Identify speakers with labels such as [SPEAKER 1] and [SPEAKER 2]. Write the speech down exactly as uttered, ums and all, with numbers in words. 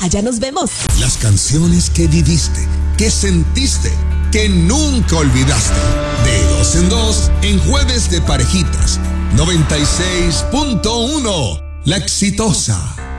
[SPEAKER 1] Allá nos vemos.
[SPEAKER 2] Las canciones que viviste, que sentiste, que nunca olvidaste. De dos en dos, en Jueves de Parejitas. noventa y seis punto uno, La Exitosa.